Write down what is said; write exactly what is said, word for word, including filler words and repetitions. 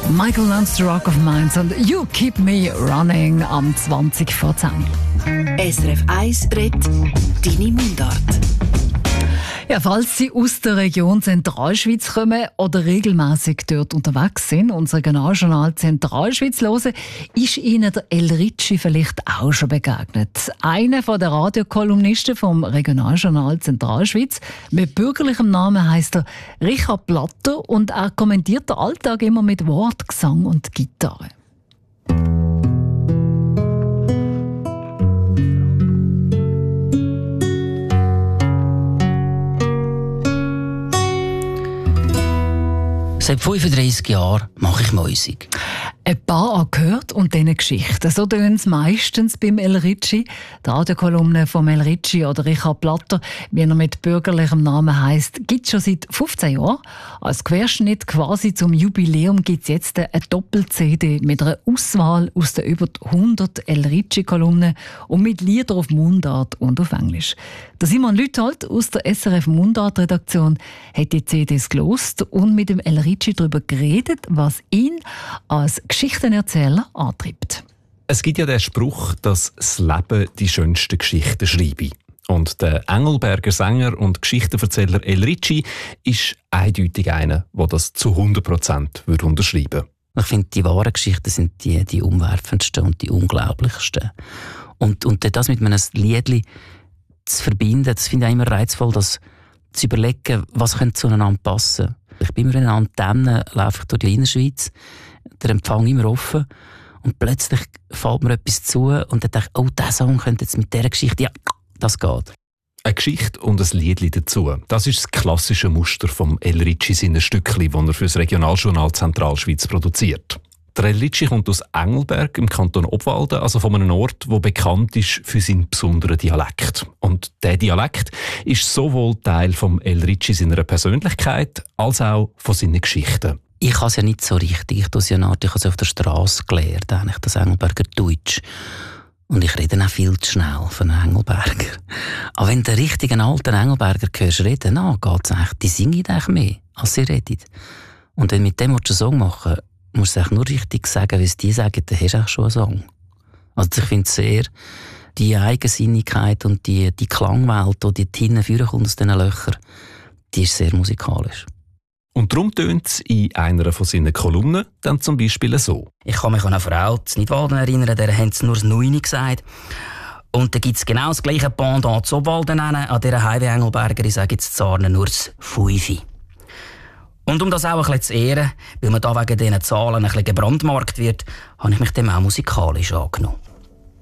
Michael Learns the Rock of Mines und You Keep Me Running am zwanzig vor zehn. S R F eins redet deine Mundart. Ja, falls Sie aus der Region Zentralschweiz kommen oder regelmäßig dort unterwegs sind, unser Regionaljournal Zentralschweiz hören, ist Ihnen der El Ricci vielleicht auch schon begegnet. Einer der Radiokolumnisten vom Regionaljournal Zentralschweiz. Mit bürgerlichem Namen heisst er Richard Platter und er kommentiert den Alltag immer mit Wort, Gesang und Gitarre. Seit fünfunddreissig Jahren mache ich Musik. Ein paar gehört und diese Geschichten. So tun es meistens beim El Ricci. Die Radiokolumne von El Ricci oder Richard Platter, wie er mit bürgerlichem Namen heisst, gibt es schon seit fünfzehn Jahren. Als Querschnitt quasi zum Jubiläum gibt es jetzt eine Doppel-C D mit einer Auswahl aus den über hundert El Ricci-Kolumnen und mit Liedern auf Mundart und auf Englisch. Der Simon Lüthold aus der S R F Mundart-Redaktion hat die C Ds gelost und mit dem El Ricci darüber geredet, was ihn als Geschichtenerzähler antreibt. Es gibt ja den Spruch, dass das Leben die schönsten Geschichten schreibe. Und der Engelberger Sänger und Geschichtenerzähler El Ricci ist eindeutig einer, der das zu hundert Prozent unterschreiben würde. Ich finde, die wahren Geschichten sind die, die umwerfendsten und die unglaublichsten. Und, und das mit einem Liedli zu verbinden, das finde ich immer reizvoll, das zu überlegen, was könnte zueinander passen. Ich bin immer in einer Antenne, laufe ich durch die Innerschweiz, der Empfang immer offen und plötzlich fällt mir etwas zu und dann denke ich, oh, dieser Song könnte jetzt mit dieser Geschichte, ja, das geht. Eine Geschichte und ein Liedli dazu. Das ist das klassische Muster vom El Ricci seiner Stückli, das er für das Regionaljournal Zentralschweiz produziert. Der El Ricci kommt aus Engelberg im Kanton Obwalden, also von einem Ort, der bekannt ist für seinen besonderen Dialekt. Und dieser Dialekt ist sowohl Teil vom El Ricci seiner Persönlichkeit als auch von seinen Geschichten. Ich kann es ja nicht so richtig. Ich tue es ja nach, ich habe es auf der Straße gelernt, eigentlich das Engelberger Deutsch. Und ich rede auch viel zu schnell für einen Engelberger. Aber wenn du den richtigen alten Engelberger hörst reden, dann geht's eigentlich, die singen eigentlich mehr, als sie reden. Und wenn du mit dem einen Song machen musst du eigentlich nur richtig sagen, wie es die sagen, dann hast du auch schon einen Song. Also ich finde sehr, die Eigensinnigkeit und die, die Klangwelt, die hinten vorkommt aus diesen Löchern, die ist sehr musikalisch. Und darum tönt es in einer von seinen Kolumnen dann zum Beispiel so. Ich kann mich an eine Frau in Nidwalden erinnern, der haben sie nur das Neune gesagt. Und dann gibt es genau das gleiche Pendant zu Obwalden, an dieser Highway Engelberger, ich sage jetzt Zarnen nur das Fünfi. Und um das auch ein bisschen zu ehren, weil man da wegen diesen Zahlen ein bisschen gebrandmarkt wird, habe ich mich dem auch musikalisch angenommen.